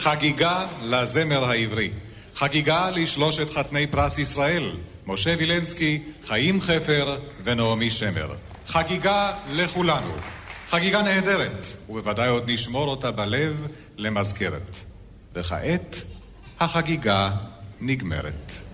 חגיגה לזמר העברי. חגיגה לשלושת חתני פרס ישראל, משה וילנסקי, חיים חפר ונעמי שמר. חגיגה לכולנו. חגיגה נהדרת, ובוודאי עוד נשמור אותה בלב למזכרת. וכעת החגיגה נגמרת.